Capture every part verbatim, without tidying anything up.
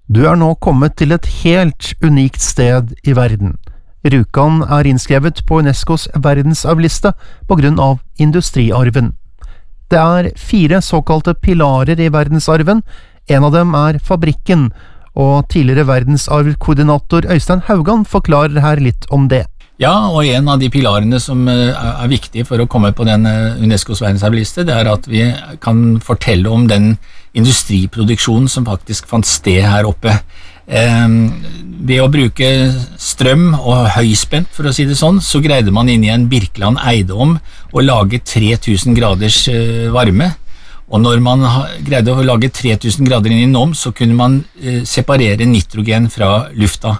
Du er nå kommet til et helt unikt sted i verden. Rjukan er innskrevet på UNESCOs verdensarvliste på grunn av industriarven. Det er fire såkalte pilarer i verdensarven, en av dem er fabrikken, og tidligere verdensarvkoordinator Øystein Haugan forklarer her litt om det. Ja, og en av de pilarene som er viktige for å komme på den UNESCOs verdensarvliste, det er at vi kan fortelle om den industriproduksjonen som faktisk fant sted her oppe. Eh, ved å bruke strøm og høyspent, for å si det sånn, så greide man inn i en Birkeland eiendom å lage tre tusen graders varme. Og når man greide å lage tre tusen grader inn i en ovn, så kunne man eh, separere nitrogen fra lufta.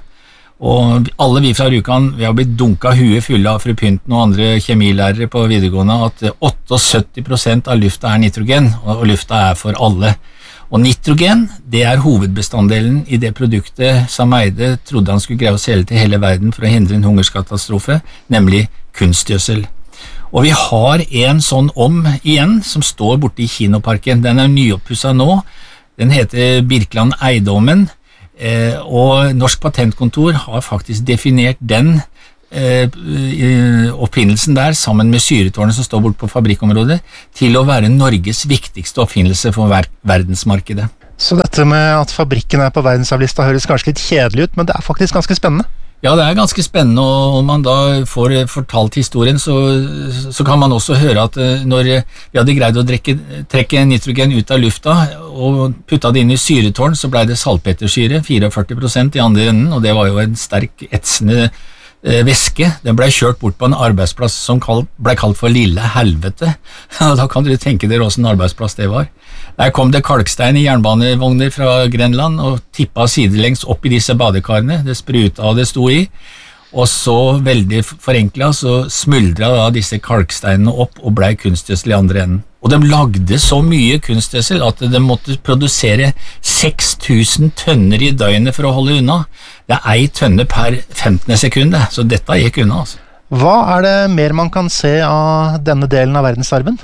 Og alle vi fra Rjukan, vi har blitt dunka huet fulle av fru Pynten og andre kjemilærere på videregående at syttiåtte prosent av lufta er nitrogen, og lufta er for alle. Og nitrogen, det er hovedbestanddelen i det produktet Sam Eyde trodde han skulle greie å selge til hele verden for å hindre en hungerskatastrofe, nemlig kunstgjødsel. Og vi har en sånn om igjen, som står borte i kinoparken. Den er nyoppusset nå. Den heter Birkeland eiendommen. Eh, og Norsk Patentkontor har faktisk definert den eh, oppfinnelsen der, sammen med syretårnet som står bort på fabrikkområdet, til å være Norges viktigste oppfinnelse for ver- verdensmarkedet. Så dette med at fabrikken er på verdensarvlista høres kanskje litt kjedelig ut, men det er faktisk ganske spennende. Ja, det er ganske spennende, og om man da får fortalt historien, så, så kan man også høre at når vi hadde greid å drekke, trekke nitrogen ut av lufta og putta det inn i syretårn, så ble det salpetersyre, førtifire prosent i andre enden, og det var jo en sterk etsende eh, væske. Den ble kjørt bort på en arbeidsplass som kalt, ble kalt for Lille Helvete. Da kan dere tenke dere hvordan arbeidsplass det var. Der kom det kalkstein i jernbanevogner fra Grenland og tippa sidelengs opp i disse badekarene. Det spruta og det sto i, og så veldig forenklet så smuldra da disse kalksteinene opp og ble kunstgjødsel i andre enden. Og de lagde så mye kunstgjødsel at de måtte produsere seks tusen tønner i døgnet for å holde unna. Det er ei tønne per femtende sekund, så dette gikk unna. Altså. Hva er det mer man kan se av denne delen av verdensarven?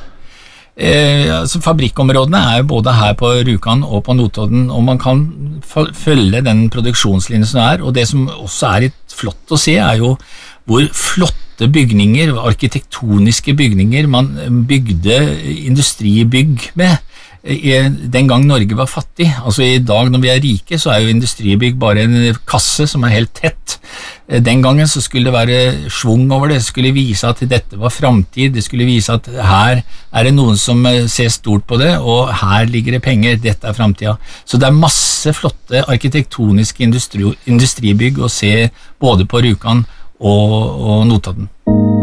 Eh, altså fabrikkområdene er jo både her på Rjukan og på Notodden, og man kan følge den produksjonslinjen som er, og det som også er litt flott å se er jo hvor flotte bygninger, arkitektoniske bygninger man bygde industribygg med den gang Norge var fattig. Altså i dag når vi er rike, så er jo industribygg bare en kasse som er helt tett. Den gangen så skulle det være svung over det, det skulle vise at dette var fremtid, det skulle vise at her er det noen som ser stort på det, og her ligger det penger, dette er fremtida. Så det er masse flotte arkitektoniske industri, industribygg å se både på Rjukan og, og Notodden.